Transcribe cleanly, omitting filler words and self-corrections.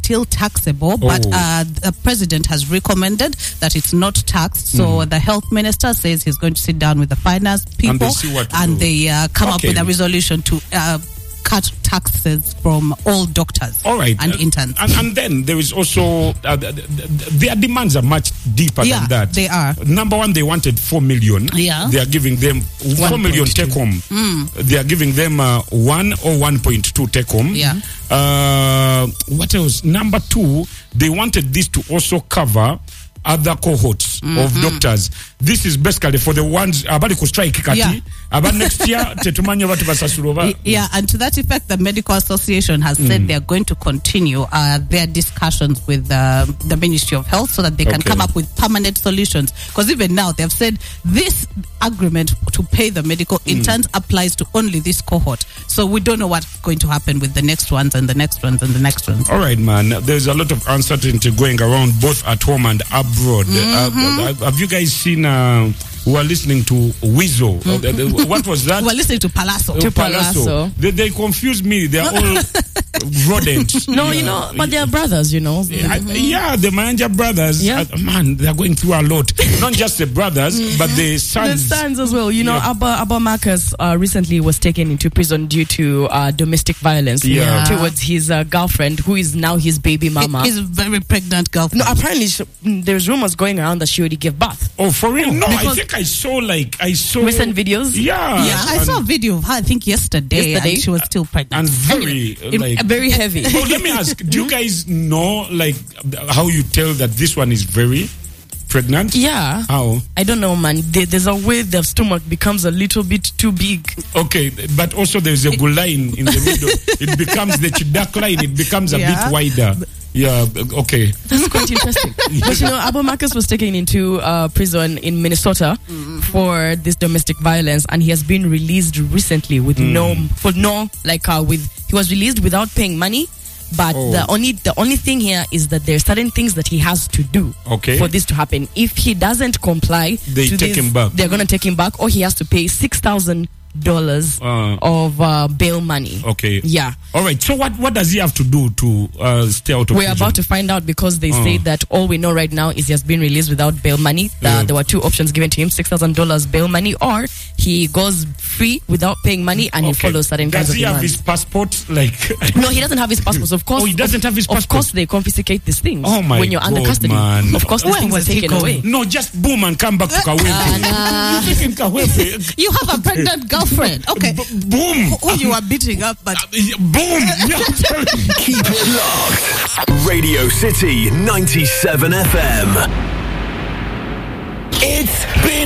still taxable, but the president has recommended that it's not taxed. So the health minister says he's going to sit down with the finance people and they come up with a resolution to cut taxes from all doctors and interns. And then there is also, their demands are much deeper than that. They are. Number one, they wanted 4 million. Yeah. They are giving them 4 million take home. They are giving them 1 or 1.2 take home. Yeah. What else? Number two, they wanted this to also cover other cohorts of doctors. This is basically for the ones abali ku strike kati about next year tetumanya batu basasulova. Yeah, and to that effect the Medical Association has said they are going to continue their discussions with the Ministry of Health so that they can come up with permanent solutions, because even now they've said this agreement to pay the medical interns applies to only this cohort, so we don't know what's going to happen with the next ones and the next ones and the next ones. All right, man, there's a lot of uncertainty going around both at home and abroad. Have you guys seen who are listening to Weasel? What was that? We're listening to Palazzo. Palazzo. They confuse me. They're all rodents. No, you know, but they're brothers, you know. Yeah, the Mayanja brothers. Yeah. Man, they're going through a lot. Not just the brothers, but the sons. The sons as well. You know, Abba Marcus recently was taken into prison due to domestic violence towards his girlfriend, who is now his baby mama. His very pregnant girlfriend. No, apparently there's rumors going around that she already gave birth. Oh, for real? No, I think I saw recent videos. Yeah, I saw a video of her, I think yesterday? And she was still pregnant. And very heavy. Oh, let me ask, do you guys know like how you tell that this one is very pregnant? Yeah. How? I don't know, man. There's a way their stomach becomes a little bit too big. Okay, but also there's a good line in the middle. It becomes the chidak line. It becomes a bit wider. Yeah, okay. That's quite interesting. But you know, Abba Marcus was taken into prison in Minnesota for this domestic violence, and he has been released recently with he was released without paying money. But the only thing here is that there are certain things that he has to do for this to happen. If he doesn't comply, they take him back. They're gonna take him back, or he has to pay $6,000 of bail money. Okay. Yeah. All right. So what does he have to do to stay out of We're prison? about to find out, because they say that all we know right now is he has been released without bail money. There were two options given to him: $6,000 bail money, or he goes free without paying money and he follows certain kinds of demands. Does he have his passport? No, he doesn't have his passport. Of course. Oh, he doesn't have his passport. Of course, they confiscate these things. Oh my when you're under custody, man. of course, these things are taken away. No, just boom and come back to Kawepe. You have a pregnant girlfriend. Okay. Boom. Who you are beating up, but boom. Keep it locked. Radio City 97 FM. It's been